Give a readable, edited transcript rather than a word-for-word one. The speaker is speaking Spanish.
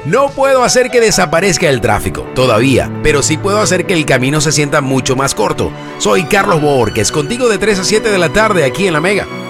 No puedo hacer que desaparezca el tráfico, todavía, pero sí puedo hacer que el camino se sienta mucho más corto. Soy Carlos Borges, contigo de 3 a 7 de la tarde aquí en La Mega.